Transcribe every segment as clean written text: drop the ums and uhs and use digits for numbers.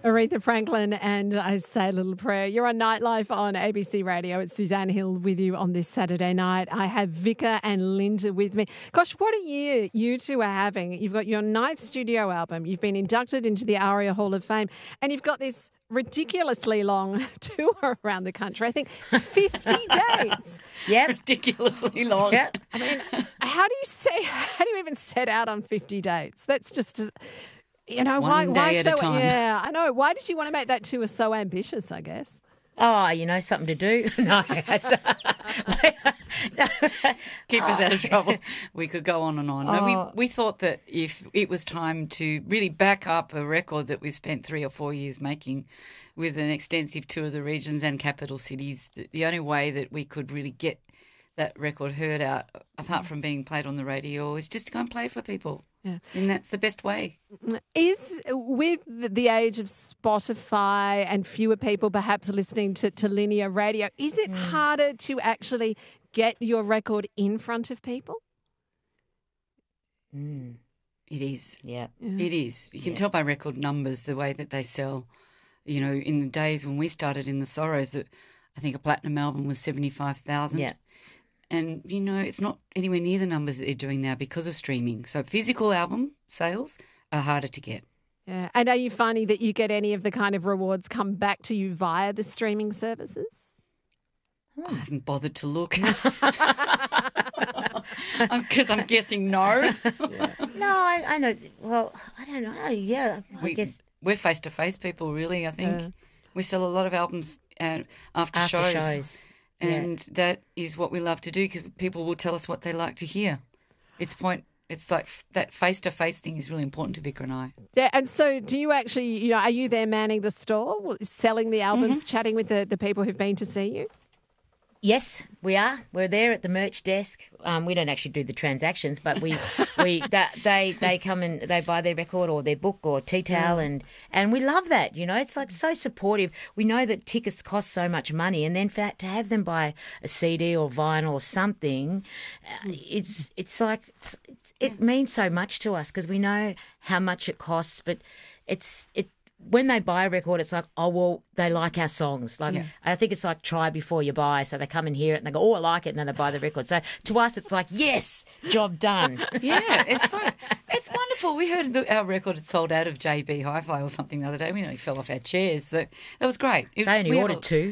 Aretha Franklin and I Say a Little Prayer. You're on Nightlife on ABC Radio. It's Suzanne Hill with you on this Saturday night. I have Vika and Linda with me. Gosh, what a year you two are having. You've got your 9th studio album. You've been inducted into the ARIA Hall of Fame and you've got this ridiculously long tour around the country. I think 50 dates. Yeah, ridiculously long. Yeah. I mean, how do you even set out on 50 dates? That's just... One day at a time. Yeah, I know. Why did you want to make that tour so ambitious, I guess? Oh, something to do. No. Keep us out of trouble. We could go on and on. No, we thought that if it was time to really back up a record that we spent 3 or 4 years making with an extensive tour of the regions and capital cities, the only way that we could really get that record heard out, apart from being played on the radio, is just to go and play for people. Yeah. And that's the best way. Is, with the age of Spotify and fewer people perhaps listening to linear radio, is it harder to actually get your record in front of people? It is. Yeah. It is. You can tell by record numbers the way that they sell. In the days when we started in the Sorrows, that I think a platinum album was 75,000. Yeah. And, it's not anywhere near the numbers that they're doing now because of streaming. So physical album sales are harder to get. Yeah. And are you finding that you get any of the kind of rewards come back to you via the streaming services? I haven't bothered to look. Because I'm guessing no. Yeah. No, I know. Well, I don't know. Yeah, I guess. We're face-to-face people, really, I think. We sell a lot of albums after shows. And that is what we love to do because people will tell us what they like to hear. It's like that face-to-face thing is really important to Vika and I. Yeah, and so do you actually, are you there manning the stall, selling the albums, chatting with the people who've been to see you? Yes, we are. We're there at the merch desk. We don't actually do the transactions, but they come and they buy their record or their book or tea towel, and we love that. It's like so supportive. We know that tickets cost so much money, and then to have them buy a CD or vinyl or something, it means so much to us because we know how much it costs, but when they buy a record, it's like, oh, well, they like our songs. I think it's like try before you buy. So they come and hear it and they go, oh, I like it, and then they buy the record. So to us, it's like, yes, job done. Yeah, it's wonderful. We heard our record had sold out of JB Hi-Fi or something the other day. We nearly fell off our chairs. So that was great. They only ordered 2.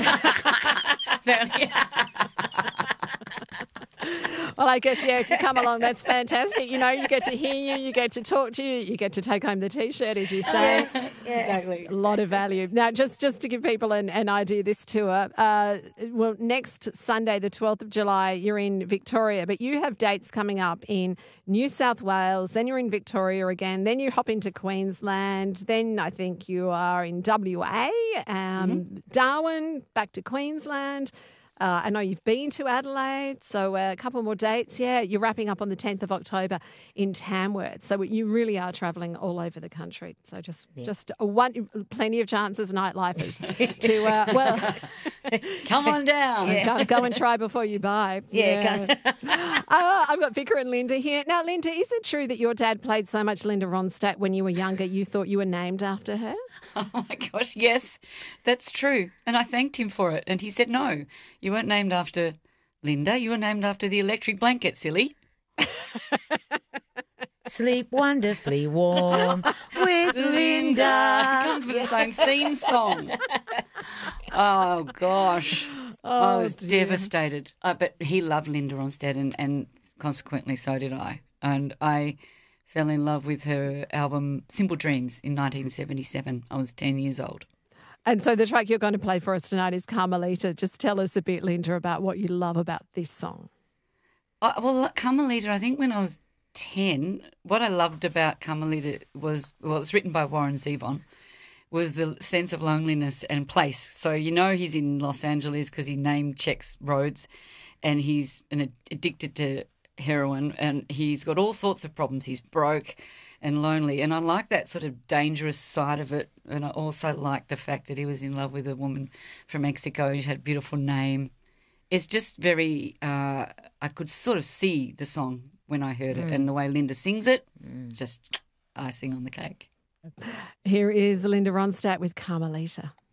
Well, I guess, if you come along, that's fantastic. You get to hear you, you get to talk to you, you get to take home the T-shirt, as you say. Exactly. A lot of value. Now, just to give people an idea, this tour, next Sunday, the 12th of July, you're in Victoria, but you have dates coming up in New South Wales, then you're in Victoria again, then you hop into Queensland, then I think you are in WA, Darwin, back to Queensland. I know you've been to Adelaide, so a couple more dates. Yeah, you're wrapping up on the 10th of October in Tamworth. So you really are travelling all over the country. So just plenty of chances, nightlifers, to come on down. Go and try before you buy. Yeah. I've got Vika and Linda here. Now, Linda, is it true that your dad played so much Linda Ronstadt when you were younger you thought you were named after her? Oh, my gosh, yes, that's true. And I thanked him for it. And he said, no, you weren't named after Linda. You were named after the electric blanket, silly. Sleep wonderfully warm with Linda. It comes with its own theme song. Oh, gosh. I was devastated. But he loved Linda Ronstadt and consequently so did I. And I fell in love with her album Simple Dreams in 1977. I was 10 years old. And so the track you're going to play for us tonight is Carmelita. Just tell us a bit, Linda, about what you love about this song. Well, Carmelita, I think when I was 10, what I loved about Carmelita was, it's written by Warren Zevon, was the sense of loneliness and place. So he's in Los Angeles because he name checks roads and he's addicted to heroin and he's got all sorts of problems. He's broke and lonely, and I like that sort of dangerous side of it, and I also like the fact that he was in love with a woman from Mexico who had a beautiful name. It's just very I could sort of see the song when I heard it, and the way Linda sings it, just icing on the cake. Here is Linda Ronstadt with Carmelita.